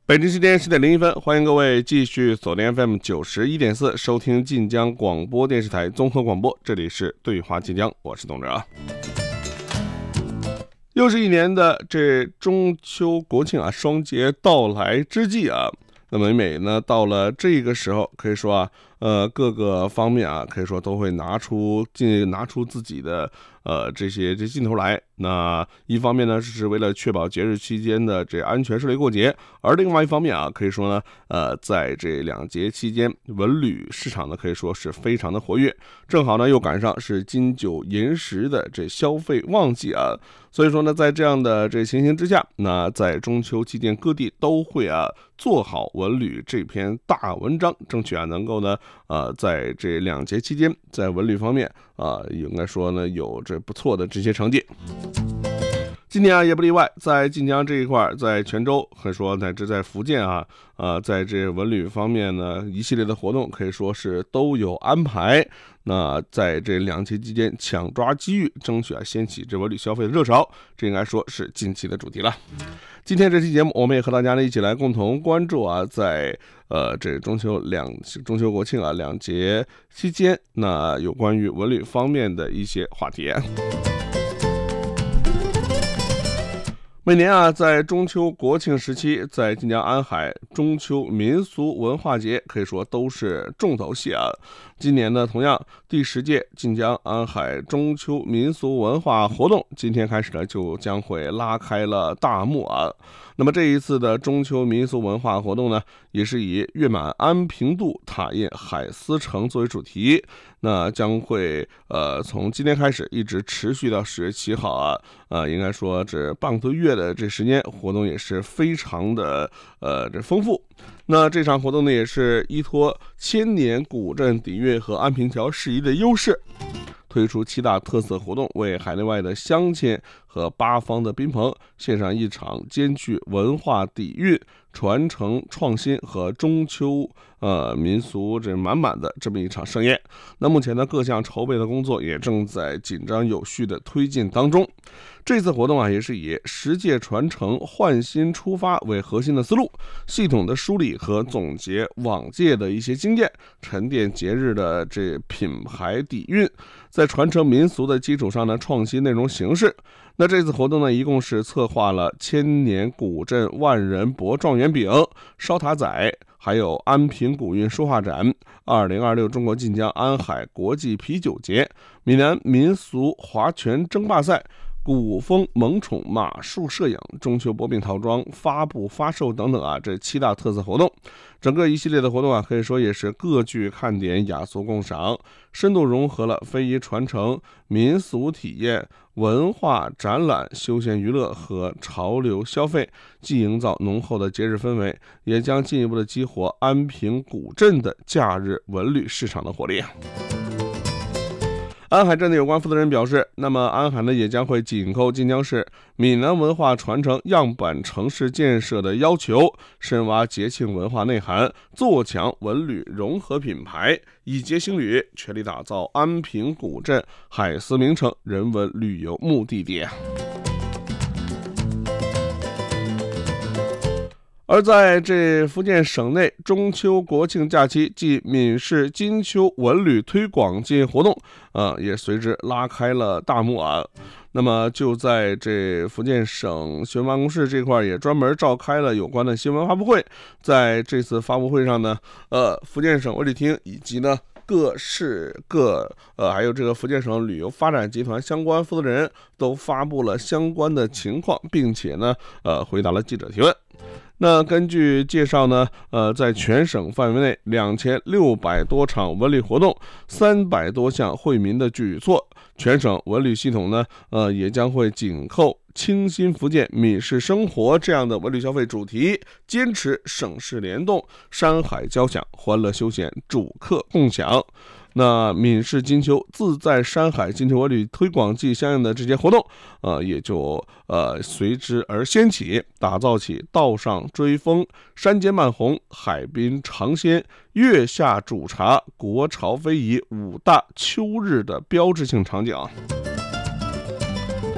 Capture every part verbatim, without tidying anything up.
北京时间十点零一分，欢迎各位继续锁定 F M 九十一点四，收听晋江广播电视台综合广播，这里是对话晋江，我是董哲。又是一年的这中秋国庆啊，双节到来之际啊，那么每每呢到了这个时候，可以说啊，呃，各个方面啊，可以说都会拿出进拿出自己的呃这些这劲头来。那一方面呢，是为了确保节日期间的这安全顺利过节，而另外一方面啊，可以说呢，呃，在这两节期间，文旅市场呢可以说是非常的活跃，正好呢又赶上是金九银十的这消费旺季啊，所以说呢，在这样的这情形之下，那在中秋期间各地都会啊做好文旅这篇大文章，争取啊能够呢，呃，在这两节期间，在文旅方面啊、呃，应该说呢有这不错的这些成绩。今年啊也不例外，在晋江这一块，在泉州，可以说乃至在福建啊，呃，在这文旅方面呢，一系列的活动可以说是都有安排。那在这两期期间，抢抓机遇，争取啊掀起这文旅消费的热潮，这应该说是近期的主题了。今天这期节目，我们也和大家呢一起来共同关注啊，在呃这中秋两中秋国庆啊两节期间，那有关于文旅方面的一些话题。每年啊，在中秋国庆时期，在晋江安海中秋民俗文化节可以说都是重头戏啊。今年呢，同样第十届晋江安海中秋民俗文化活动，今天开始呢就将会拉开了大幕啊。那么这一次的中秋民俗文化活动呢，也是以月满安平渡，塔印海丝城作为主题，那将会呃从今天开始一直持续到十月七号啊，呃应该说这半个多月的这时间，活动也是非常的呃这丰富。那这场活动呢，也是依托千年古镇底蕴和安平桥适宜的优势，推出七大特色活动，为海内外的乡亲和八方的宾朋献上一场兼具文化底蕴、传承创新和中秋呃民俗这满满的这么一场盛宴。那目前呢，各项筹备的工作也正在紧张有序的推进当中。这次活动啊，也是以十届传承、焕新出发为核心的思路，系统的梳理和总结往届的一些经验，沉淀节日的这品牌底蕴，在传承民俗的基础上呢，创新内容形式。那这次活动呢，一共是策划了千年古镇万人博状元饼、烧塔仔，还有安平古韵书画展、二零二六中国晋江安海国际啤酒节、闽南民俗划拳争霸赛、古风萌宠马术摄影、中秋薄饼套装发布发售等等啊，这七大特色活动，整个一系列的活动啊，可以说也是各具看点，雅俗共赏，深度融合了非遗传承、民俗体验、文化展览、休闲娱乐和潮流消费，既营造浓厚的节日氛围，也将进一步的激活安平古镇的假日文旅市场的活力。安海镇的有关负责人表示，那么安海呢也将会紧扣晋江市闽南文化传承样板城市建设的要求，深挖节庆文化内涵，做强文旅融合品牌，以节兴旅，全力打造安平古镇海丝名城人文旅游目的地。而在这福建省内，中秋国庆假期暨闽市金秋文旅推广季活动，呃，也随之拉开了大幕啊。那么就在这福建省新闻办公室这块，也专门召开了有关的新闻发布会。在这次发布会上呢，呃，福建省文旅厅以及呢各市各呃还有这个福建省旅游发展集团相关负责人都发布了相关的情况，并且呢，呃，回答了记者提问。那根据介绍呢，呃，在全省范围内两千六百多场文旅活动，三百多项惠民的举措，全省文旅系统呢，呃，也将会紧扣清新福建、闽式生活这样的文旅消费主题，坚持省市联动、山海交响、欢乐休闲、主客共享。那闽市金秋自在山海金秋文旅推广季相应的这些活动，呃，也就呃随之而掀起，打造起道上追风、山间漫红、海滨尝鲜、月下煮茶、国潮非遗五大秋日的标志性场景。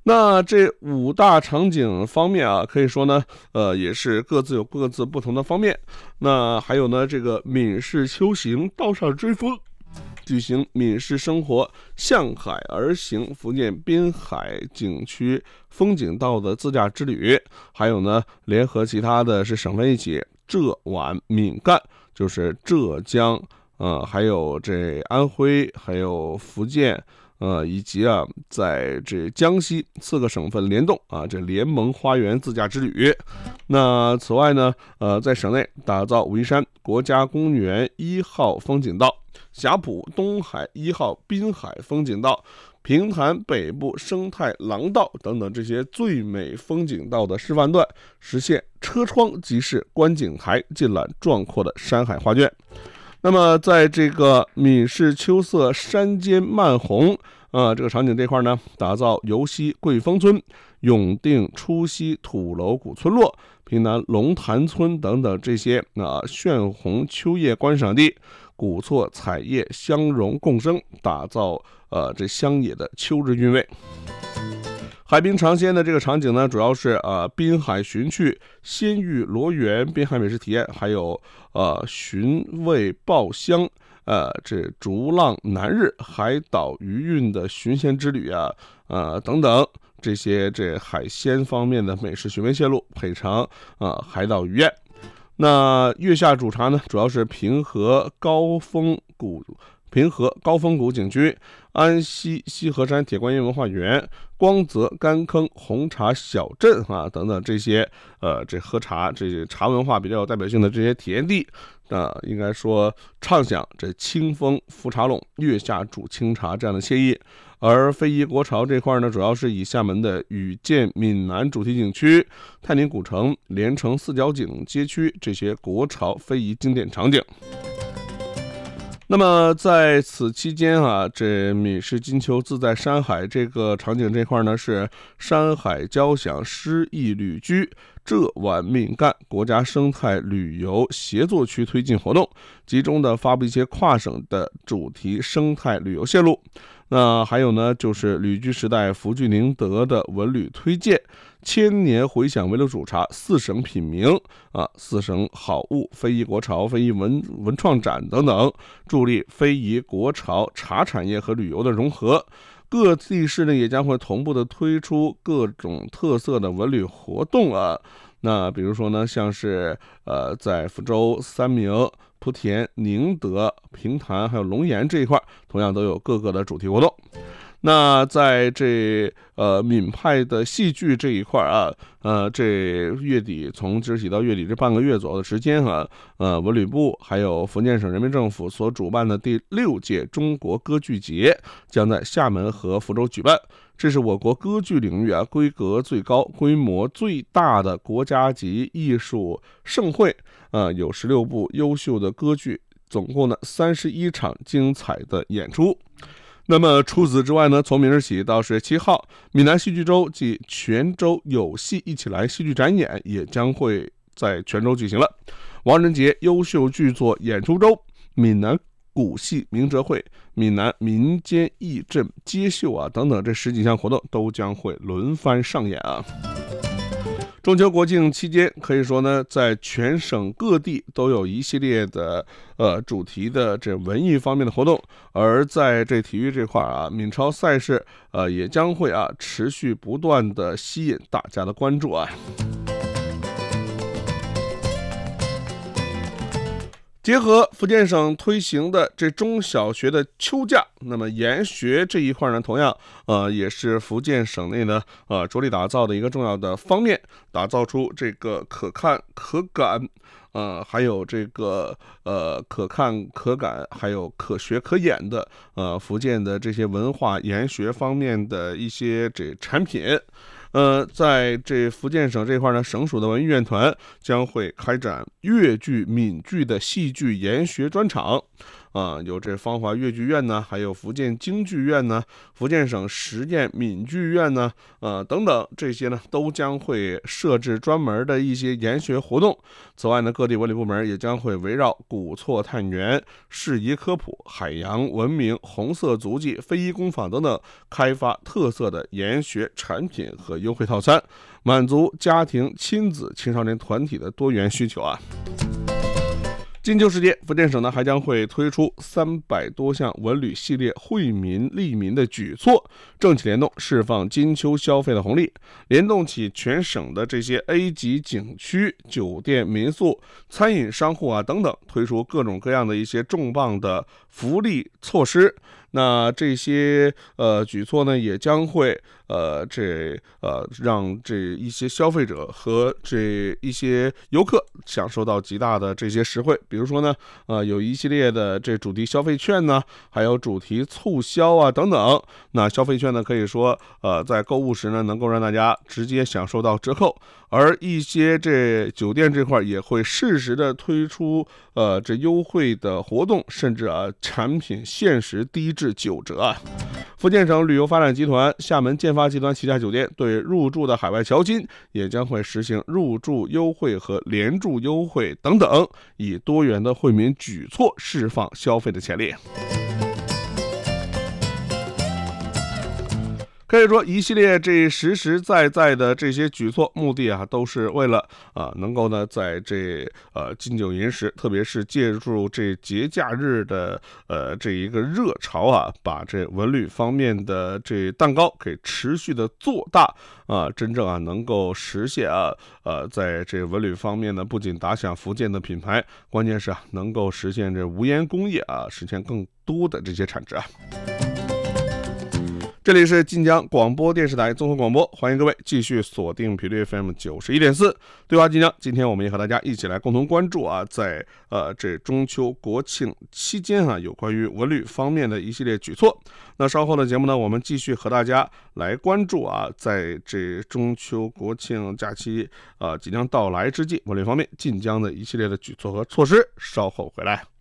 那这五大场景方面啊，可以说呢，呃，也是各自有各自不同的方面。那还有呢，这个闽式秋行，道上追风，举行闽式生活向海而行福建滨海景区风景道的自驾之旅，还有呢，联合其他的是省份一起浙皖闽赣，就是浙江，呃，还有这安徽，还有福建。呃，以及啊，在这江西四个省份联动啊，这联盟花园自驾之旅。那此外呢，呃，在省内打造武夷山国家公园一号风景道、霞浦东海一号滨海风景道、平潭北部生态廊道等等这些最美风景道的示范段，实现车窗即是观景台，尽览壮阔的山海画卷。那么，在这个闽式秋色山间漫红，呃，这个场景这块呢，打造游西桂峰村、永定初溪土楼古村落、平南龙潭村等等这些啊、呃、炫红秋叶观赏地，古厝彩叶相融共生，打造呃这乡野的秋日韵味。海滨尝鲜的这个场景呢，主要是呃滨海寻趣、鲜芋罗园滨海美食体验，还有呃寻味爆香、呃这逐浪南日海岛余韵的寻鲜之旅啊，呃等等这些这海鲜方面的美食寻味线路，配尝啊、呃、海岛鱼宴。那月下主茶呢，主要是平和高峰谷。平和高峰谷景区、安溪西河山铁观音文化园、光泽干坑红茶小镇啊等等这些呃这喝茶这些茶文化比较有代表性的这些体验地，啊、呃、应该说畅享这清风浮茶垄、月下煮清茶这样的惬意。而非遗国潮这块呢，主要是以厦门的雨见闽南主题景区、泰宁古城、连城四角井街区这些国潮非遗经典场景。那么在此期间啊，这闽式金秋自在山海这个场景这块呢，是山海交响诗意旅居浙皖闽赣国家生态旅游协作区推进活动，集中的发布一些跨省的主题生态旅游线路。那还有呢，就是旅居时代福聚宁德的文旅推荐，千年回响围炉煮茶，四省品茗啊，四省好物，非遗国潮、非遗文文创展等等，助力非遗国潮茶产业和旅游的融合。各地市呢也将会同步的推出各种特色的文旅活动啊。那比如说呢，像是呃在福州、三明、莆田、宁德、平潭还有龙岩这一块，同样都有各个的主题活动。那在这呃闽派的戏剧这一块啊，呃这月底从今儿起到月底这半个月左右的时间啊，呃文旅部还有福建省人民政府所主办的第六届中国歌剧节将在厦门和福州举办。这是我国歌剧领域啊规格最高、规模最大的国家级艺术盛会，呃有十六部优秀的歌剧，总共呢三十一场精彩的演出。那么除此之外呢，从明日起到十月七号，闽南戏剧周暨泉州有戏一起来戏剧展演也将会在泉州举行了。王仁杰优秀剧作演出周、闽南古戏名折会、闽南民间义阵街秀啊等等这十几项活动都将会轮番上演啊。中秋国庆期间，可以说呢，在全省各地都有一系列的呃主题的这文艺方面的活动，而在这体育这块啊，闽超赛事呃也将会啊持续不断的吸引大家的关注啊。结合福建省推行的这中小学的秋假，那么研学这一块呢，同样呃也是福建省内呢呃着力打造的一个重要的方面，打造出这个可看可感，呃还有这个呃可看可感，还有可学可演的呃福建的这些文化研学方面的一些这产品。呃，在这福建省这块呢，省属的文艺院团将会开展粤剧、闽剧的戏剧研学专场， 啊、呃，有这芳华越剧院呢，还有福建京剧院呢，福建省实验闽剧院呢，呃等等，这些呢都将会设置专门的一些研学活动。此外呢，各地文旅部门也将会围绕古厝探源、适宜科普、海洋文明、红色足迹、非遗工坊等等，开发特色的研学产品和优惠套餐，满足家庭、亲子、青少年团体的多元需求啊。金秋时节，福建省呢还将会推出三百多项文旅系列惠民利民的举措，政企联动，释放金秋消费的红利，联动起全省的这些 A 级景区、酒店、民宿、餐饮商户啊等等，推出各种各样的一些重磅的福利措施。那这些呃举措呢，也将会呃这呃让这一些消费者和这一些游客享受到极大的这些实惠。比如说呢，呃有一系列的这主题消费券呢，还有主题促销啊等等。那消费券呢，可以说呃在购物时呢，能够让大家直接享受到折扣。而一些这酒店这块也会适时的推出呃这优惠的活动，甚至啊产品限时低至九折啊。福建省旅游发展集团、厦门建发集团旗下酒店对入住的海外侨金也将会实行入住优惠和联住优惠等等，以多元的惠民举措释放消费的潜力。可以说，一系列这实实在在的这些举措，目的啊，都是为了啊，能够呢，在这呃金九银十，特别是借助这节假日的呃这一个热潮啊，把这文旅方面的这蛋糕给持续的做大啊，真正啊能够实现啊呃在这文旅方面呢，不仅打响福建的品牌，关键是啊能够实现这无烟工业啊，实现更多的这些产值啊。这里是晋江广播电视台综合广播，欢迎各位继续锁定频率 F M 九十一点四，对话晋江。今天我们也和大家一起来共同关注啊，在呃这中秋国庆期间啊，有关于文旅方面的一系列举措。那稍后的节目呢，我们继续和大家来关注啊，在这中秋国庆假期呃即将到来之际，文旅方面晋江的一系列的举措和措施。稍后回来。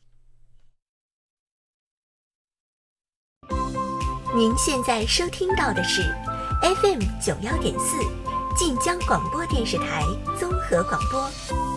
您现在收听到的是 F M 九十一点四晋江广播电视台综合广播。